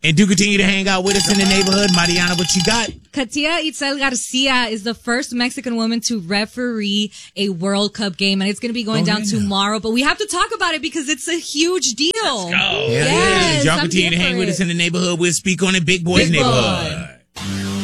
And do continue to hang out with us in the neighborhood. Mariana, what you got? Katia Itzel Garcia is the first Mexican woman to referee a World Cup game, and it's going to be going down tomorrow. But we have to talk about it because it's a huge deal. Let's go. Yes, Y'all continue to hang with us in the neighborhood. We'll speak on it. Big Boys Neighborhood.